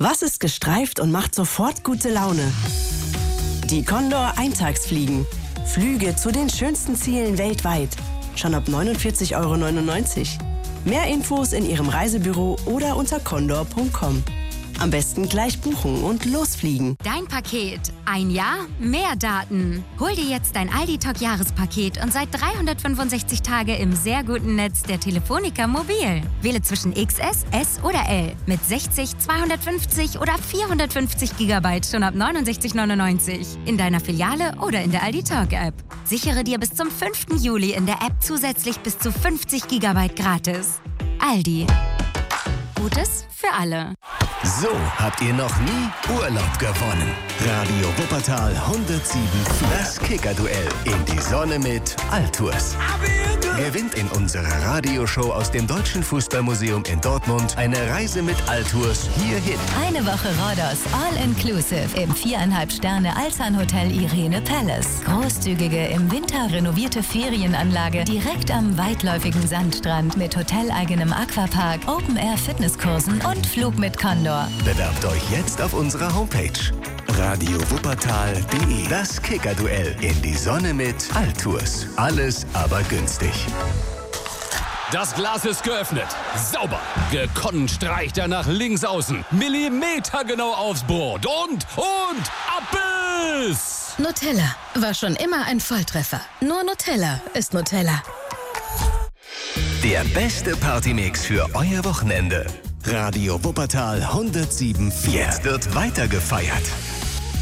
Was ist gestreift und macht sofort gute Laune? Die Condor Eintagsfliegen. Flüge zu den schönsten Zielen weltweit. Schon ab 49,99 €. Mehr Infos in Ihrem Reisebüro oder unter condor.com. Am besten gleich buchen und losfliegen. Dein Paket. Ein Jahr, mehr Daten. Hol dir jetzt dein Aldi-Talk-Jahrespaket und seit 365 Tage im sehr guten Netz der Telefonica Mobil. Wähle zwischen XS, S oder L. Mit 60, 250 oder 450 GB schon ab 69,99 € in deiner Filiale oder in der Aldi-Talk-App. Sichere dir bis zum 5. Juli in der App zusätzlich bis zu 50 GB gratis. Aldi. Gutes für alle. So habt ihr noch nie Urlaub gewonnen. Radio Wuppertal 107. Das Kicker-Duell in die Sonne mit Altours. Gewinnt in unserer Radioshow aus dem Deutschen Fußballmuseum in Dortmund eine Reise mit Altours hierhin. Eine Woche Rhodos All-Inclusive im 4,5 Sterne Alzan Hotel Irene Palace. Großzügige im Winter renovierte Ferienanlage direkt am weitläufigen Sandstrand mit hoteleigenem Aquapark, Open-Air-Fitnesskursen und Flug mit Condor. Bewerbt euch jetzt auf unserer Homepage radiowuppertal.de. Das Kicker-Duell in die Sonne mit Altours. Alles aber günstig. Das Glas ist geöffnet. Sauber. Gekonnt streicht er nach links außen. Millimetergenau aufs Brot. Und ab ist... Nutella war schon immer ein Volltreffer. Nur Nutella ist Nutella. Der beste Partymix für euer Wochenende. Radio Wuppertal 107.4. Jetzt wird weiter gefeiert.